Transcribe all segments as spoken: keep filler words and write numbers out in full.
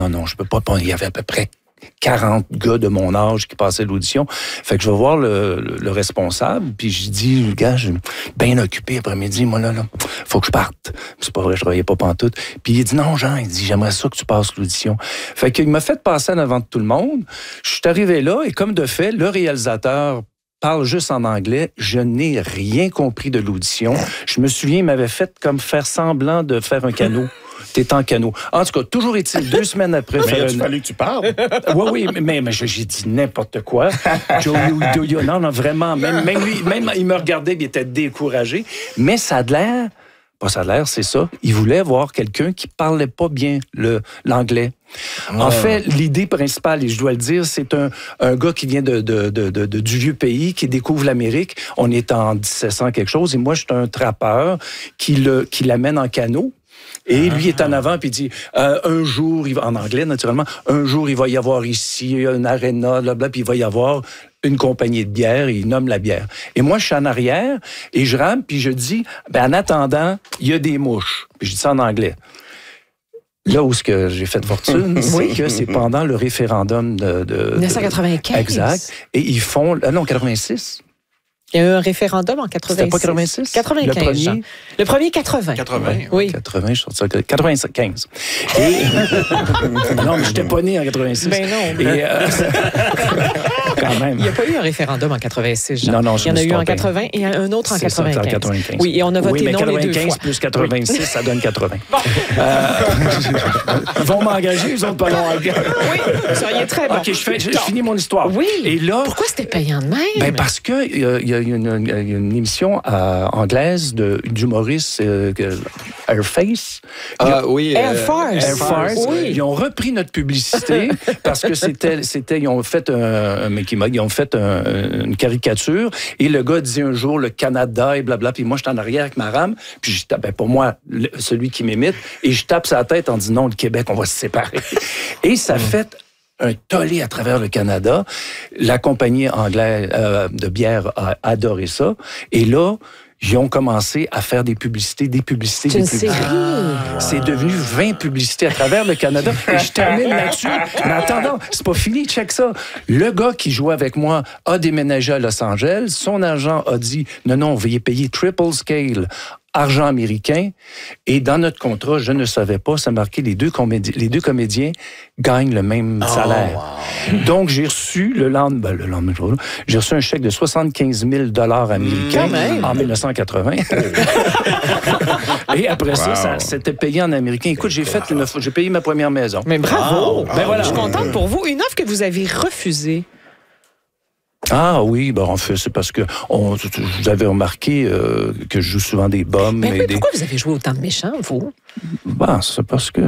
non, non, je peux pas. Il y avait à peu près quarante gars de mon âge qui passaient l'audition. Fait que je vais voir le, le, le responsable, puis je dis, le gars, je suis bien occupé après-midi, moi là, là, faut que je parte. C'est pas vrai, je travaillais pas pantoute. Puis il dit, non, Jean, il dit, j'aimerais ça que tu passes l'audition. Fait qu'il m'a fait passer en avant de tout le monde. Je suis arrivé là, et comme de fait, le réalisateur parle juste en anglais. Je n'ai rien compris de l'audition. Je me souviens, il m'avait fait comme faire semblant de faire un canot. T'es en canot. En tout cas, toujours est-il, deux semaines après... Mais il a fallu que tu parles. Oui, oui, mais, mais j'ai dit n'importe quoi. Joey, Joey, non, non, vraiment. Même, même lui, même, il me regardait, il était découragé. Mais ça a l'air... Pas ça a l'air, c'est ça. Il voulait voir quelqu'un qui parlait pas bien le, l'anglais. Oh. En fait, l'idée principale, et je dois le dire, c'est un, un gars qui vient de, de, de, de, de, du vieux pays, qui découvre l'Amérique. On est en dix-sept cents quelque chose, et moi, je suis un trappeur qui, le, qui l'amène en canot. Et lui est en avant, puis il dit, euh, un jour, il va, en anglais, naturellement, un jour, il va y avoir ici une aréna, là, puis il va y avoir une compagnie de bière, et il nomme la bière. Et moi, je suis en arrière, et je rame, puis je dis, ben, en attendant, il y a des mouches. Puis je dis ça en anglais. Là où ce que j'ai fait de fortune, c'est que c'est pendant le référendum de... de dix-neuf cent quatre-vingt-quinze. De, exact. Et ils font... Euh, non, quatre-vingt-six. Il y a eu un référendum en quatre-vingt-six. C'était pas quatre-vingt-six? quatre-vingt-quinze. Le premier? Le premier, quatre-vingt. quatre-vingt. Oui. quatre-vingt, je suis sorti quatre-vingt-quinze. Et... non, mais j'étais pas né en quatre-vingt-six. Ben non. Et, euh... quand même. Il n'y a pas eu un référendum en quatre-vingt-six, Jean. Non, non, je Il y en me a suis eu en trompé. quatre-vingt et un autre en c'est ça, quatre-vingt-quinze. en quatre-vingt-quinze. Oui, et on a voté oui, mais non les deux fois. quatre-vingt-quinze plus quatre-vingt-six, oui. Ça donne quatre-vingts. Bon. Euh... Ils vont m'engager, ils ont pas long. Oui, vous seriez très bon. OK, je, fais, je, je finis mon histoire. Oui. Et là, pourquoi c'était payant de même? Ben parce qu'il y, y, y a une, une, une émission euh, anglaise de, d'humoristes, euh, Airface. Ah oui. Air Farce. Air Farce. Oui. Ils ont repris notre publicité parce que c'était, c'était ils ont fait un, un ils ont fait un, une caricature et le gars dit un jour le Canada et blabla, puis moi je suis en arrière avec ma rame, puis je tape, ben, pour moi le, celui qui m'imite, et je tape sa tête en disant non, le Québec, on va se séparer. Et ça fait un tollé à travers le Canada. La compagnie anglaise euh, de bière a adoré ça. Et là, ils ont commencé à faire des publicités, des publicités, c'est des une publicités. Série. Ah, c'est devenu vingt publicités à travers le Canada. Et je termine là-dessus. Mais attends, c'est pas fini, check ça. Le gars qui jouait avec moi a déménagé à Los Angeles. Son agent a dit, non, non, veuillez payer triple scale. Argent américain. Et dans notre contrat, je ne savais pas, ça marquait les deux comédiens, les deux comédiens gagnent le même salaire. Oh, wow. Donc, j'ai reçu le lendemain, ben, le lendemain, j'ai reçu un chèque de soixante-quinze mille dollars américains mmh, en dix-neuf cent quatre-vingts. Et après wow. ça, ça c'était payé en américain. Écoute, j'ai fait une, j'ai payé ma première maison. Mais bravo! Wow. Ben, voilà. Je suis contente pour vous. Une offre que vous avez refusée. Ah oui, ben en fait, c'est parce que on, vous avez remarqué euh, que je joue souvent des bombes. Mais, et mais des... pourquoi vous avez joué autant de méchants, vous? Ben, c'est parce que...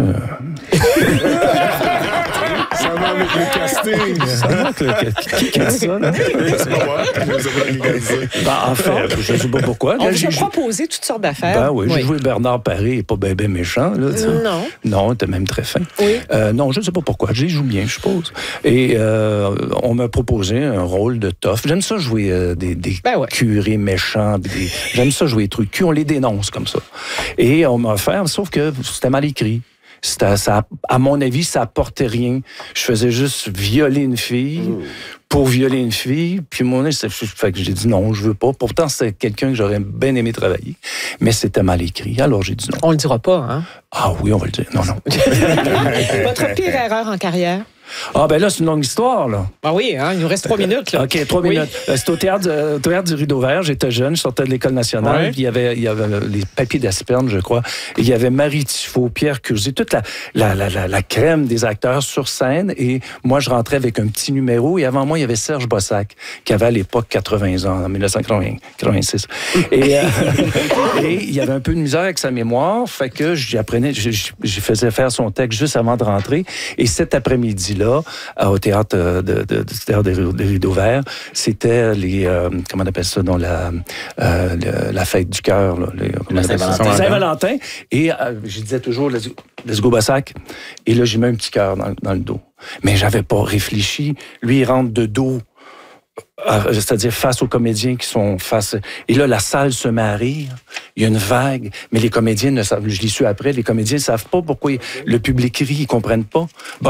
Ça va avec le casting. Ça va avec le... Qui, qui a dit ça, là? C'est pas moi. Ben, en fait, je ne sais pas pourquoi. On là, vous a proposé toutes sortes d'affaires. Ben oui, oui. J'ai joué Bernard Paré, et pas ben ben méchant. Là, non. Non, il était même très fin. Oui. Euh, non, je ne sais pas pourquoi. Je joue bien, je suppose. Et euh, on m'a proposé un rôle de tough. J'aime ça jouer euh, des, des ben ouais. curés méchants. Des... J'aime ça jouer des trucs cul. On les dénonce comme ça. Et on m'a offert, sauf que c'était mal écrit. C'était, ça, à mon avis, ça apportait rien. Je faisais juste violer une fille mmh. pour violer une fille. Puis mon c'est, fait que j'ai dit non, je veux pas. Pourtant, c'était quelqu'un que j'aurais bien aimé travailler. Mais c'était mal écrit. Alors, j'ai dit non. On le dira pas, hein? Ah oui, on va le dire. Non, non. Votre pire erreur en carrière? Ah, ben là, c'est une longue histoire, là. Ah oui, hein, il nous reste trois minutes, là. OK, trois oui. minutes. C'est au théâtre, au théâtre du Rideau Vert. J'étais jeune, je sortais de l'École nationale. Ouais. Puis il y avait, il y avait les papiers d'Aspernes, je crois. Et il y avait Marie Tifo, Pierre Curzi, toute la, la, la, la, la crème des acteurs sur scène. Et moi, je rentrais avec un petit numéro. Et avant moi, il y avait Serge Bossac, qui avait à l'époque quatre-vingts ans, en dix-neuf cent quatre-vingt-six. Et, euh, et il y avait un peu de misère avec sa mémoire. Fait que j'apprenais, je, je, je faisais faire son texte juste avant de rentrer. Et cet après-midi-là, au théâtre de, de, de, théâtre des Rideaux Verts, c'était les euh, comment on appelle ça dans la euh, le, la fête du cœur, là, les, la Saint-Valentin. Saint-Valentin. Et euh, je disais toujours let's, let's go Bossac. Et là j'ai mis un petit cœur dans, dans le dos. Mais j'avais pas réfléchi. Lui il rentre de dos. C'est-à-dire face aux comédiens qui sont face... Et là, la salle se met à rire. Il y a une vague, mais les comédiens ne savent... Je l'ai su après, les comédiens ne savent pas pourquoi le public rit, ils ne comprennent pas. Bon,